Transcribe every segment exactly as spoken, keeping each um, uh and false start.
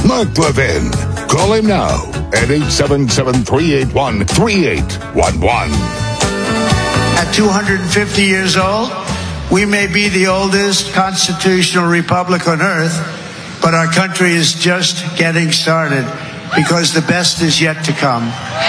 Mark Levin. Call him now at eight seven seven, three eight one, three eight one one. At two hundred fifty years old, we may be the oldest constitutional republic on earth, but our country is just getting started because the best is yet to come.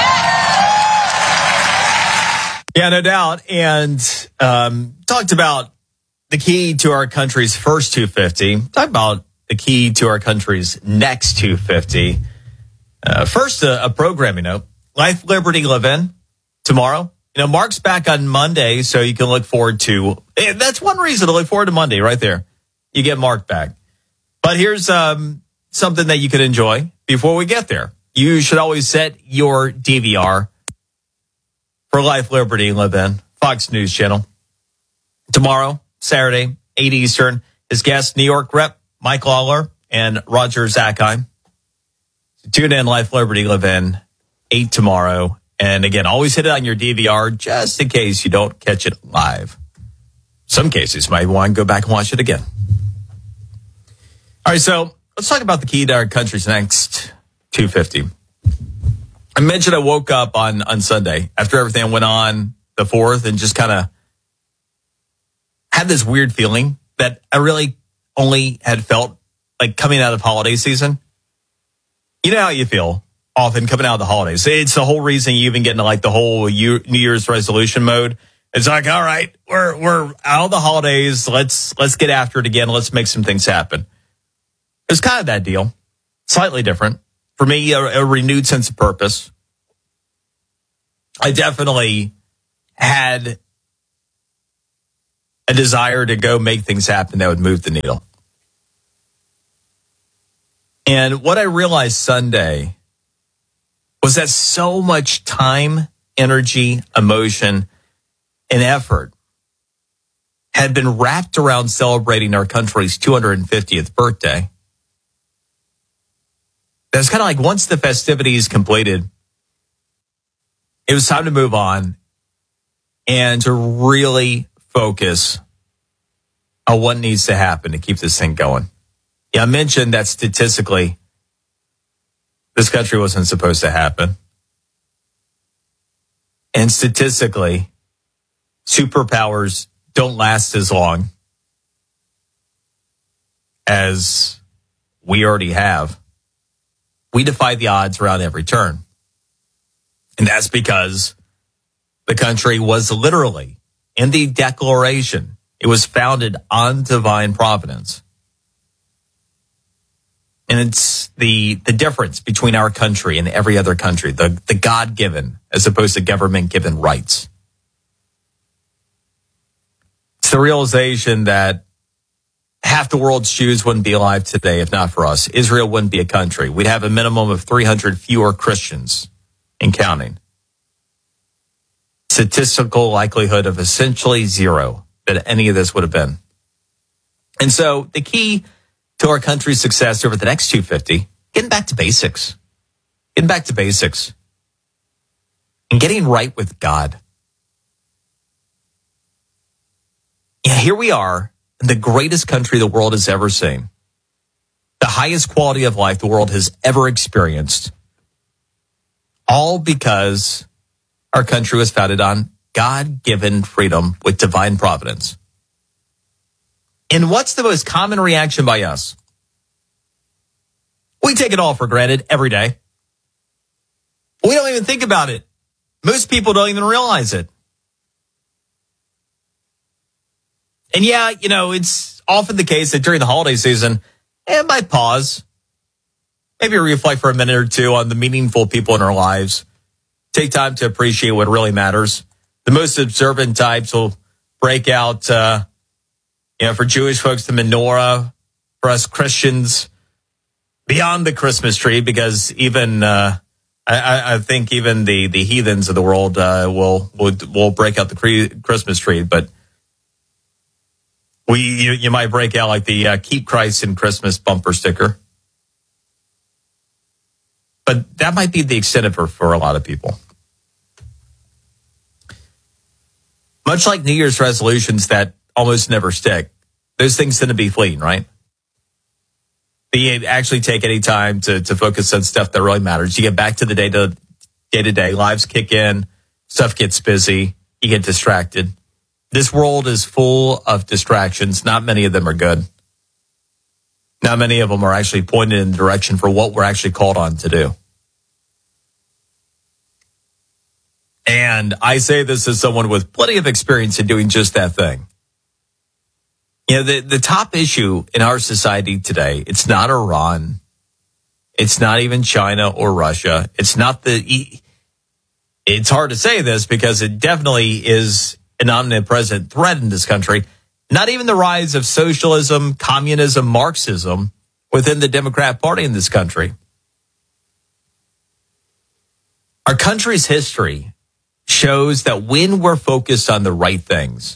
Yeah, no doubt. And um, talked about the key to our country's first two fifty. Talked about the key to our country's next two fifty. Uh, first, a, a programming note. Life, Liberty, Levin tomorrow. You know, Mark's back on Monday, so you can look forward to. That's one reason to look forward to Monday, right there. You get Mark back. But here's um, something that you can enjoy before we get there. You should always set your D V R for Life, Liberty, Levin, Fox News Channel. Tomorrow, Saturday, eight Eastern, his guest, New York Rep Mike Lawler and Roger Zakheim. So tune in, Life, Liberty, Levin, eight tomorrow. And again, always hit it on your D V R just in case you don't catch it live. Some cases you might want to go back and watch it again. All right, so let's talk about the key to our country's next two fifty. I mentioned I woke up on, on Sunday after everything went on the fourth and just kind of had this weird feeling that I really only had felt like coming out of holiday season. You know how you feel often coming out of the holidays. It's the whole reason you even get into like the whole New Year's resolution mode. It's like, all right, we're we're out of the holidays. Let's let's get after it again. Let's make some things happen. It's kind of that deal, slightly different. For me, a, a renewed sense of purpose. I definitely had a desire to go make things happen that would move the needle. And what I realized Sunday was that so much time, energy, emotion, and effort had been wrapped around celebrating our country's two hundred fiftieth birthday. That's kind of like once the festivities completed, it was time to move on and to really focus on what needs to happen to keep this thing going. Yeah, I mentioned that statistically, this country wasn't supposed to happen. And statistically, superpowers don't last as long as we already have. We defy the odds around every turn. And that's because the country was literally, in the Declaration, it was founded on divine providence. And it's the the difference between our country and every other country, the, the God-given as opposed to government-given rights. It's the realization that half the world's Jews wouldn't be alive today if not for us. Israel wouldn't be a country. We'd have a minimum of three hundred fewer Christians and counting. Statistical likelihood of essentially zero that any of this would have been. And so the key to our country's success over the next two fifty, getting back to basics. Getting back to basics. And getting right with God. Yeah, here we are in the greatest country the world has ever seen. The highest quality of life the world has ever experienced. All because our country was founded on God-given freedom with divine providence. And what's the most common reaction by us? We take it all for granted every day. We don't even think about it. Most people don't even realize it. And yeah, you know, it's often the case that during the holiday season, I might pause, maybe reflect for a minute or two on the meaningful people in our lives. Take time to appreciate what really matters. The most observant types will break out, uh, you know, for Jewish folks, the menorah. For us Christians, beyond the Christmas tree, because even uh, I, I think even the, the heathens of the world uh, will, will will break out the cre- Christmas tree. But we you, you might break out like the uh, "Keep Christ in Christmas" bumper sticker. But that might be the extent of it for a lot of people. Much like New Year's resolutions that almost never stick, those things tend to be fleeting, right? that you actually take any time to, to focus on stuff that really matters. You get back to the day to day to day. Lives kick in. Stuff gets busy. You get distracted. This world is full of distractions. Not many of them are good. Not many of them are actually pointed in the direction for what we're actually called on to do. And I say this as someone with plenty of experience in doing just that thing. You know, the, the top issue in our society today, it's not Iran. It's not even China or Russia. It's not the... It's hard to say this because it definitely is an omnipresent threat in this country. Not even the rise of socialism, communism, Marxism within the Democrat Party in this country. Our country's history shows that when we're focused on the right things,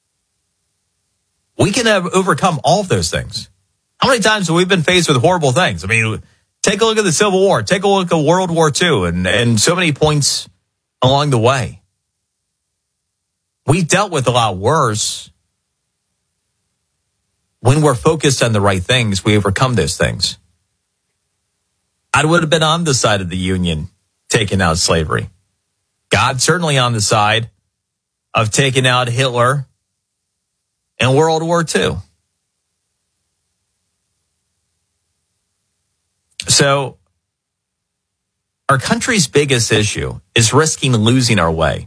we can have overcome all of those things. How many times have we been faced with horrible things? I mean, take a look at the Civil War. Take a look at World War Two and, and so many points along the way. We dealt with a lot worse. When we're focused on the right things, we overcome those things. I would have been on the side of the Union taking out slavery. God certainly on the side of taking out Hitler in World War Two. So our country's biggest issue is risking losing our way.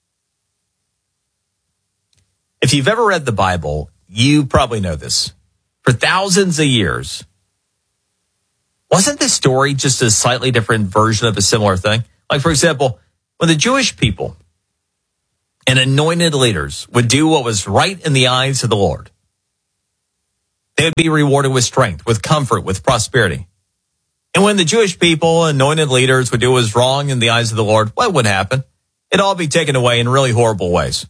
If you've ever read the Bible, you probably know this. For thousands of years, wasn't this story just a slightly different version of a similar thing? Like, for example, when the Jewish people and anointed leaders would do what was right in the eyes of the Lord, they would be rewarded with strength, with comfort, with prosperity. And when the Jewish people, anointed leaders, would do what was wrong in the eyes of the Lord, what would happen? It'd all be taken away in really horrible ways.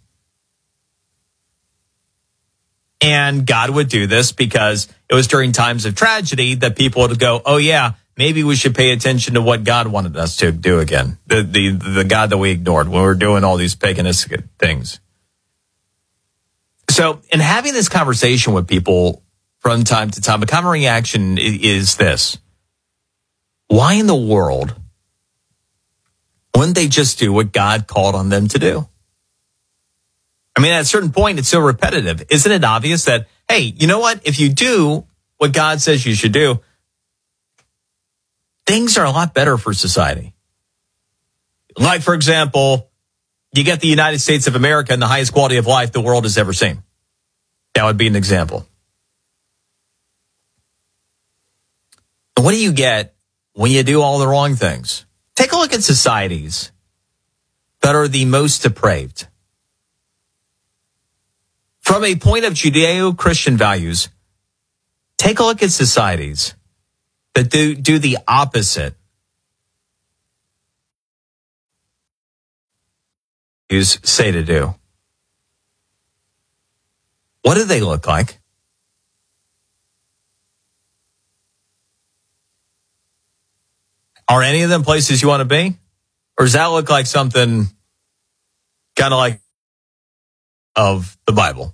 And God would do this because it was during times of tragedy that people would go, oh yeah, maybe we should pay attention to what God wanted us to do again. The, the, the God that we ignored when we were doing all these paganistic things. So in having this conversation with people from time to time, a common reaction is this. Why in the world wouldn't they just do what God called on them to do? I mean, at a certain point, it's so repetitive. Isn't it obvious that, hey, you know what? If you do what God says you should do, things are a lot better for society. Like, for example, you get the United States of America and the highest quality of life the world has ever seen. That would be an example. And what do you get when you do all the wrong things? Take a look at societies that are the most depraved. From a point of Judeo-Christian values, take a look at societies that do, do the opposite. Say to do. What do they look like? Are any of them places you want to be? Or does that look like something kind of like of the Bible?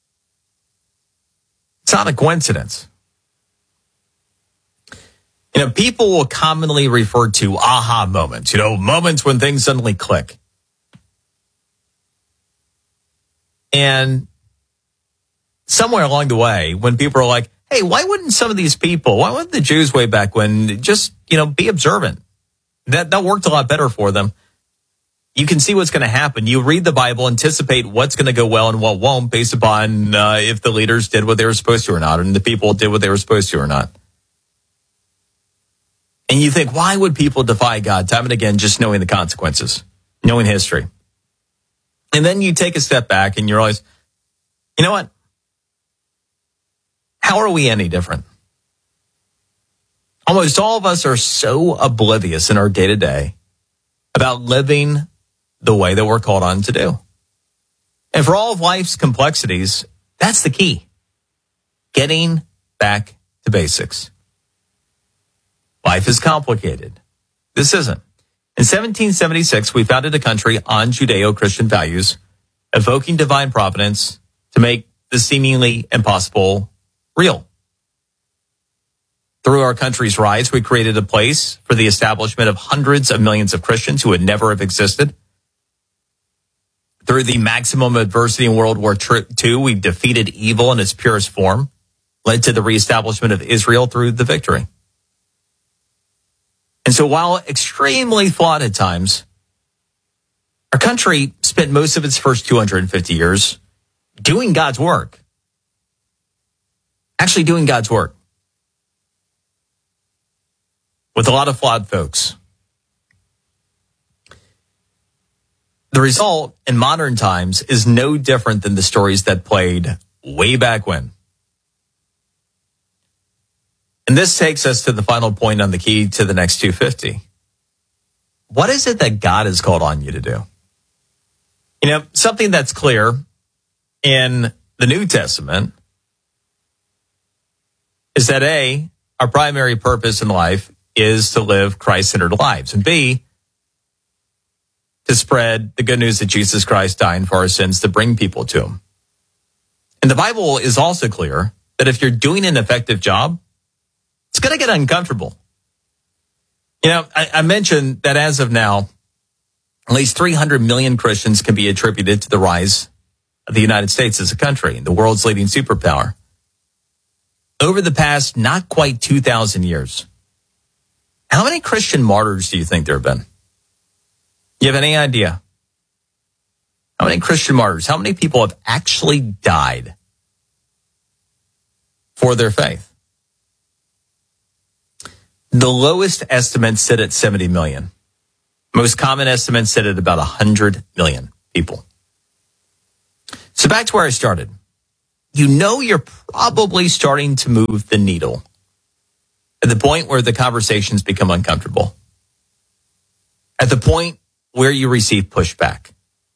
It's not a coincidence. You know, people will commonly refer to aha moments, you know, moments when things suddenly click. And somewhere along the way, when people are like, hey, why wouldn't some of these people, why wouldn't the Jews way back when just, you know, be observant? That, that worked a lot better for them. You can see what's going to happen. You read the Bible, anticipate what's going to go well and what won't based upon uh, if the leaders did what they were supposed to or not, and the people did what they were supposed to or not. And you think, why would people defy God time and again just knowing the consequences, knowing history? And then you take a step back and you realize, you know what? How are we any different? Almost all of us are so oblivious in our day-to-day about living the way that we're called on to do. And for all of life's complexities, that's the key. Getting back to basics. Life is complicated. This isn't. In seventeen seventy-six, we founded a country on Judeo-Christian values, evoking divine providence to make the seemingly impossible real. Through our country's rise, we created a place for the establishment of hundreds of millions of Christians who would never have existed. Through the maximum adversity in World War Two, we defeated evil in its purest form, led to the reestablishment of Israel through the victory. And so while extremely flawed at times, our country spent most of its first two hundred fifty years doing God's work. Actually doing God's work. With a lot of flawed folks. The result in modern times is no different than the stories that played way back when. And this takes us to the final point on the key to the next two fifty. What is it that God has called on you to do? You know, something that's clear in the New Testament is that A, our primary purpose in life is to live Christ-centered lives, and B, to spread the good news that Jesus Christ died for our sins to bring people to him. And the Bible is also clear that if you're doing an effective job, it's going to get uncomfortable. You know, I, I mentioned that as of now, at least three hundred million Christians can be attributed to the rise of the United States as a country, the world's leading superpower. Over the past not quite two thousand years, how many Christian martyrs do you think there have been? You have any idea? How many Christian martyrs, how many people have actually died for their faith? The lowest estimates sit at seventy million. Most common estimates sit at about one hundred million people. So back to where I started. You know you're probably starting to move the needle at the point where the conversations become uncomfortable. At the point where you receive pushback.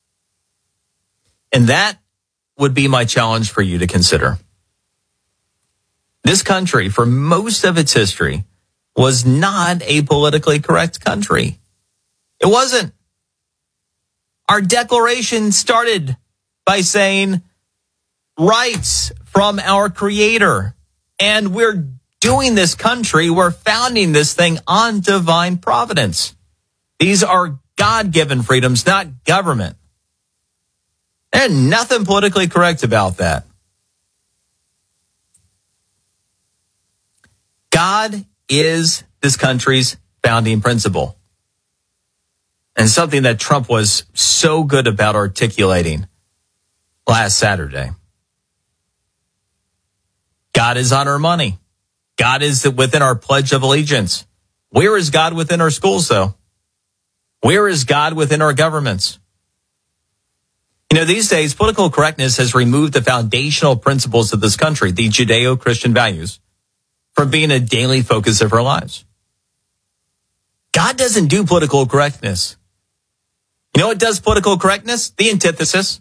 And that would be my challenge for you to consider. This country, for most of its history, was not a politically correct country. It wasn't. Our declaration started by saying rights from our Creator. And we're doing this country, we're founding this thing on divine providence. These are God-given freedoms, not government. There's nothing politically correct about that. God is this country's founding principle. And something that Trump was so good about articulating last Saturday. God is on our money. God is within our Pledge of Allegiance. Where is God within our schools, though? Where is God within our governments? You know, these days, political correctness has removed the foundational principles of this country, the Judeo-Christian values, from being a daily focus of our lives. God doesn't do political correctness. You know what does political correctness? The antithesis.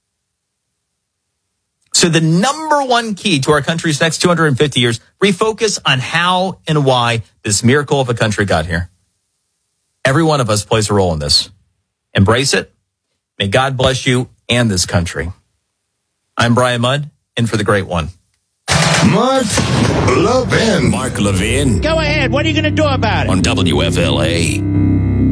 So the number one key to our country's next two hundred fifty years, refocus on how and why this miracle of a country got here. Every one of us plays a role in this. Embrace it. May God bless you and this country. I'm Brian Mudd, in for the Great One. Mark Levin. Mark Levin. Go ahead. What are you going to do about it? On W F L A.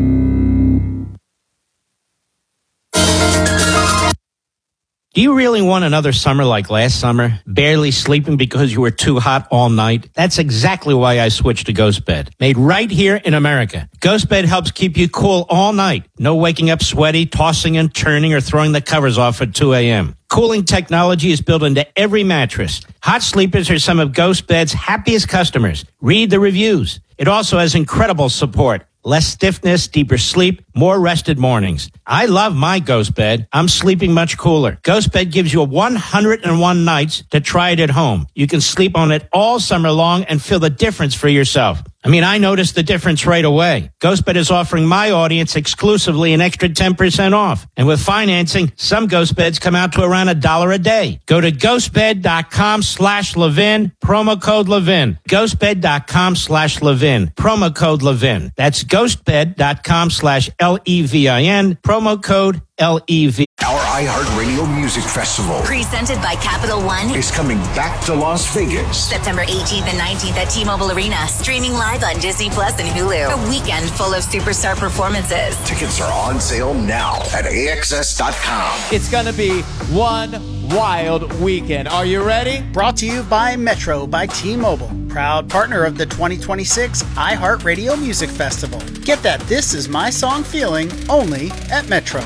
Do you really want another summer like last summer? Barely sleeping because you were too hot all night? That's exactly why I switched to GhostBed. Made right here in America. GhostBed helps keep you cool all night. No waking up sweaty, tossing and turning, or throwing the covers off at two a.m. Cooling technology is built into every mattress. Hot sleepers are some of GhostBed's happiest customers. Read the reviews. It also has incredible support. Less stiffness, deeper sleep, more rested mornings. I love my GhostBed. I'm sleeping much cooler. GhostBed gives you one hundred one nights to try it at home. You can sleep on it all summer long and feel the difference for yourself. I mean, I noticed the difference right away. GhostBed is offering my audience exclusively an extra ten percent off. And with financing, some GhostBeds come out to around a dollar a day. Go to ghostbed.com slash Levin, promo code Levin. Ghostbed.com slash Levin, promo code Levin. That's ghostbed.com slash L E V I N, promo code L E V. Our iHeartRadio Music Festival Presented by Capital One is coming back to Las Vegas. September eighteenth and nineteenth at T-Mobile Arena. Streaming live on Disney Plus and Hulu. A weekend full of superstar performances. Tickets are on sale now at A X S dot com. It's going to be one wild weekend. Are you ready? Brought to you by Metro by T-Mobile. Proud partner of the twenty twenty-six iHeartRadio Music Festival. Get that This Is My Song feeling only at Metro.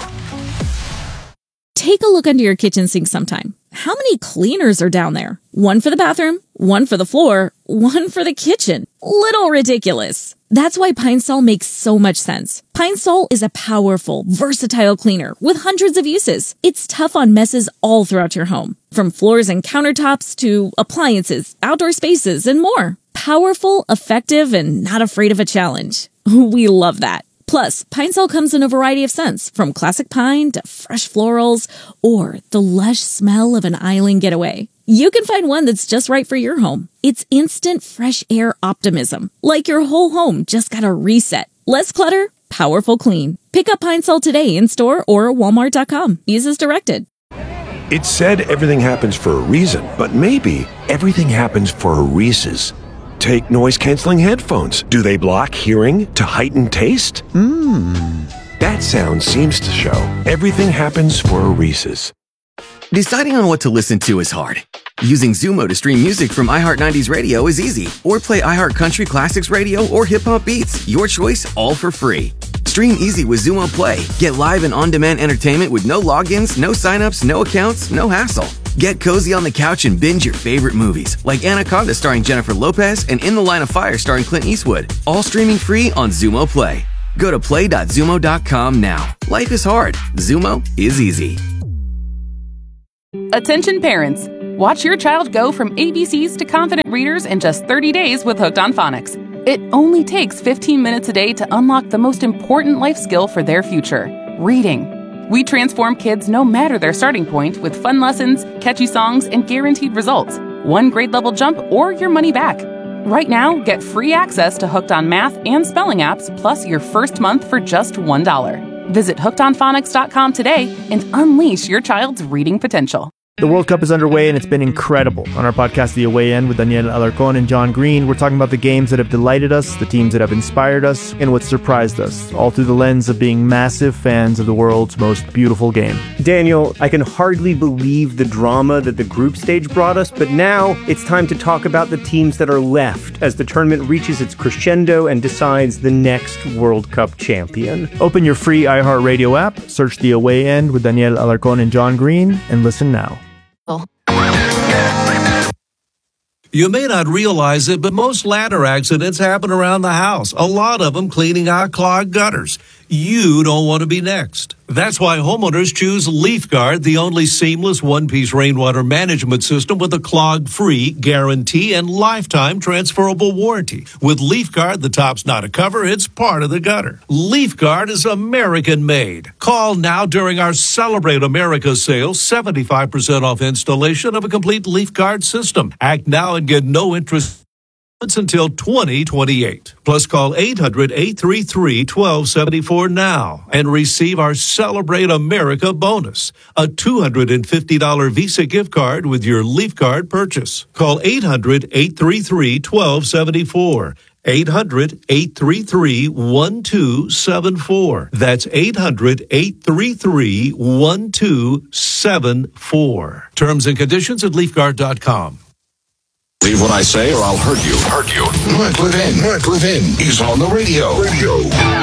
Take a look under your kitchen sink sometime. How many cleaners are down there? One for the bathroom, one for the floor, one for the kitchen. Little ridiculous. That's why Pine Sol makes so much sense. Pine Sol is a powerful, versatile cleaner with hundreds of uses. It's tough on messes all throughout your home, from floors and countertops to appliances, outdoor spaces, and more. Powerful, effective, and not afraid of a challenge. We love that. Plus, Pine Sol comes in a variety of scents, from classic pine to fresh florals or the lush smell of an island getaway. You can find one that's just right for your home. It's instant fresh air optimism, like your whole home just got a reset. Less clutter, powerful clean. Pick up Pine Sol today in store or walmart dot com. Use as directed. It's said everything happens for a reason, but maybe everything happens for a Reese's. Take noise-canceling headphones. Do they block hearing to heighten taste? Mmm. That sound seems to show everything happens for a Reese's. Deciding on what to listen to is hard. Using Zumo to stream music from iHeart nineties Radio is easy. Or play iHeart Country Classics Radio or Hip Hop Beats. Your choice, all for free. Stream easy with Zumo Play. Get live and on-demand entertainment with no logins, no signups, no accounts, no hassle. Get cozy on the couch and binge your favorite movies, like Anaconda starring Jennifer Lopez and In the Line of Fire starring Clint Eastwood. All streaming free on Zumo Play. Go to play dot zumo dot com now. Life is hard. Zumo is easy. Attention parents. Watch your child go from A B Cs to confident readers in just thirty days with Hooked on Phonics. It only takes fifteen minutes a day to unlock the most important life skill for their future, reading. We transform kids no matter their starting point with fun lessons, catchy songs, and guaranteed results. One grade level jump or your money back. Right now, get free access to Hooked on Math and Spelling apps plus your first month for just one dollar. Visit hooked on phonics dot com today and unleash your child's reading potential. The World Cup is underway and it's been incredible. On our podcast, The Away End, with Daniel Alarcón and John Green, we're talking about the games that have delighted us, the teams that have inspired us, and what surprised us, all through the lens of being massive fans of the world's most beautiful game. Daniel, I can hardly believe the drama that the group stage brought us, but now it's time to talk about the teams that are left as the tournament reaches its crescendo and decides the next World Cup champion. Open your free iHeartRadio app, search The Away End with Daniel Alarcón and John Green, and listen now. You may not realize it, but most ladder accidents happen around the house. A lot of them cleaning out clogged gutters. You don't want to be next. That's why homeowners choose LeafGuard, the only seamless one-piece rainwater management system with a clog-free guarantee and lifetime transferable warranty. With LeafGuard, the top's not a cover, it's part of the gutter. LeafGuard is American-made. Call now during our Celebrate America sale, seventy-five percent off installation of a complete LeafGuard system. Act now and get no interest until twenty twenty-eight. Plus call eight hundred, eight three three, one two seven four now and receive our Celebrate America bonus, a two hundred fifty dollars Visa gift card with your LeafGuard purchase. Call eight hundred, eight three three, one two seven four. eight hundred, eight three three, one two seven four. That's eight hundred, eight three three, one two seven four. Terms and conditions at leaf guard dot com. Leave what I say or I'll hurt you. Hurt you. Mark Levin. Mark Levin is on the radio. Radio.